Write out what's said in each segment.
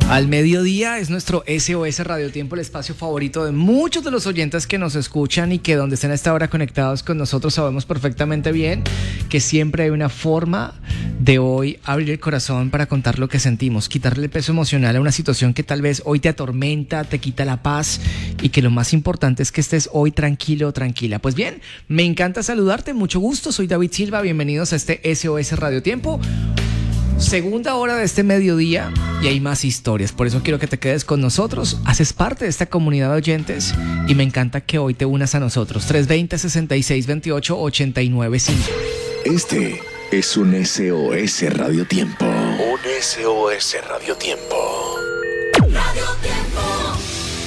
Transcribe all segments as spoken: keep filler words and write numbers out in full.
Al mediodía es nuestro S O S Radio Tiempo, el espacio favorito de muchos de los oyentes que nos escuchan y que donde estén a esta hora conectados con nosotros sabemos perfectamente bien que siempre hay una forma de hoy abrir el corazón para contar lo que sentimos, quitarle el peso emocional a una situación que tal vez hoy te atormenta, te quita la paz y que lo más importante es que estés hoy tranquilo o tranquila. Pues bien, me encanta saludarte, mucho gusto, soy David Silva, bienvenidos a este S O S Radio Tiempo. Segunda hora de este mediodía y hay más historias, por eso quiero que te quedes con nosotros, haces parte de esta comunidad de oyentes y me encanta que hoy te unas a nosotros. Tres dos cero, seis seis dos ocho, ocho nueve cinco. Este es un S O S Radio Tiempo. Un S O S Radio Tiempo. Radio Tiempo.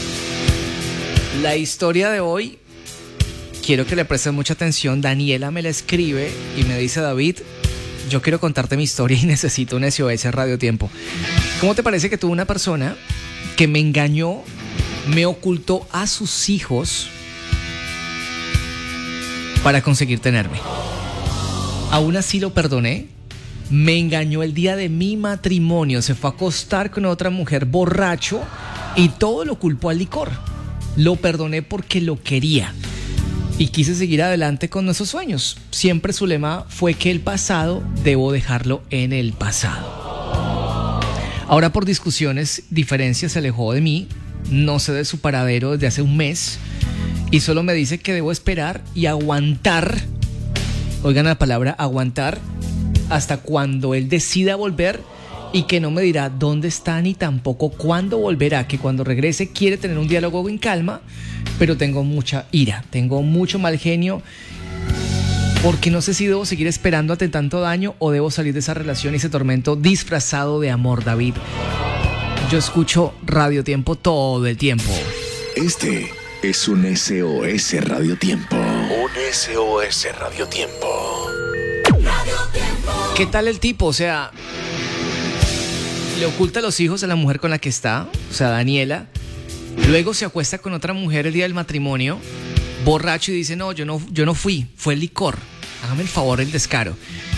La historia de hoy, quiero que le presten mucha atención. Daniela me la escribe y me dice: David, yo quiero contarte mi historia y necesito un S O S Radio Tiempo. ¿Cómo te parece que tuve una persona que me engañó, me ocultó a sus hijos para conseguir tenerme? Aún así lo perdoné. Me engañó el día de mi matrimonio, se fue a acostar con otra mujer borracho y todo lo culpó al licor. Lo perdoné porque lo quería y quise seguir adelante con nuestros sueños. Siempre su lema fue que el pasado debo dejarlo en el pasado. Ahora, por discusiones, diferencias, se alejó de mí. No sé de su paradero desde hace un mes y solo me dice que debo esperar y aguantar. Oigan la palabra aguantar hasta cuando él decida volver y que no me dirá dónde está ni tampoco cuándo volverá, que cuando regrese quiere tener un diálogo en calma, pero tengo mucha ira, tengo mucho mal genio, porque no sé si debo seguir esperando ante tanto daño o debo salir de esa relación y ese tormento disfrazado de amor. David, yo escucho Radio Tiempo todo el tiempo. Este es un S O S Radio Tiempo. Un S O S Radio Tiempo. Radio Tiempo. ¿Qué tal el tipo? O sea, le oculta a los hijos a la mujer con la que está, o sea, Daniela. Luego se acuesta con otra mujer el día del matrimonio, borracho, y dice: no, yo no, yo no fui, fue el licor. Hágame el favor, el descaro.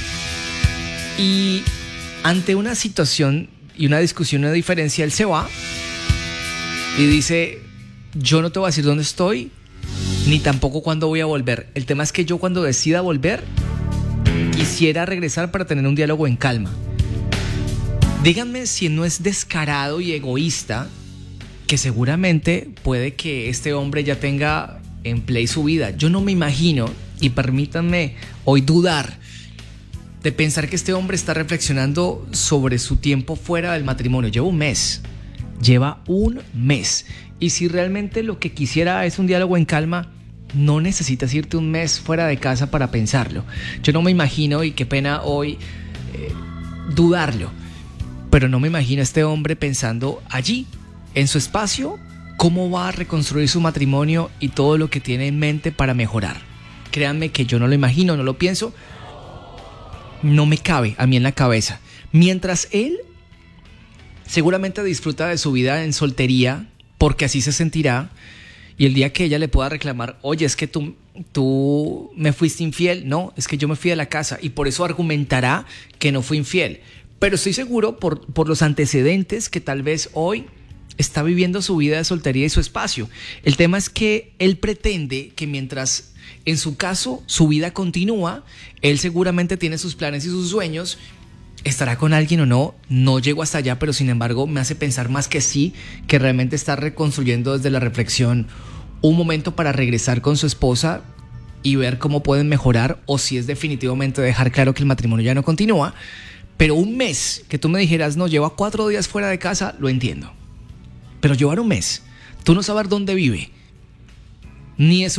Y ante una situación y una discusión, una diferencia, él se va y dice: yo no te voy a decir dónde estoy, ni tampoco cuándo voy a volver. El tema es que yo, cuando decida volver, quisiera regresar para tener un diálogo en calma. Díganme si no es descarado y egoísta, que seguramente puede que este hombre ya tenga en play su vida. Yo no me imagino, y permítanme hoy dudar, de pensar que este hombre está reflexionando sobre su tiempo fuera del matrimonio. Lleva un mes, lleva un mes. Y si realmente lo que quisiera es un diálogo en calma, no necesitas irte un mes fuera de casa para pensarlo. Yo no me imagino, y qué pena hoy eh, dudarlo, pero no me imagino a este hombre pensando allí, en su espacio, cómo va a reconstruir su matrimonio y todo lo que tiene en mente para mejorar. Créanme que yo no lo imagino, no lo pienso, no me cabe a mí en la cabeza. Mientras él seguramente disfruta de su vida en soltería, porque así se sentirá, y el día que ella le pueda reclamar: oye, es que tú, tú me fuiste infiel. No, es que yo me fui de la casa, y por eso argumentará que no fui infiel. Pero estoy seguro, por, por los antecedentes, que tal vez hoy está viviendo su vida de soltería y su espacio. El tema es que él pretende que mientras, en su caso, su vida continúa, él seguramente tiene sus planes y sus sueños. ¿Estará con alguien o no? No llego hasta allá, pero sin embargo me hace pensar más que sí, que realmente está reconstruyendo desde la reflexión un momento para regresar con su esposa y ver cómo pueden mejorar, o si es definitivamente dejar claro que el matrimonio ya no continúa. Pero un mes, que tú me dijeras: no, lleva cuatro días fuera de casa, lo entiendo. Pero llevar un mes, tú no sabes dónde vive, ni es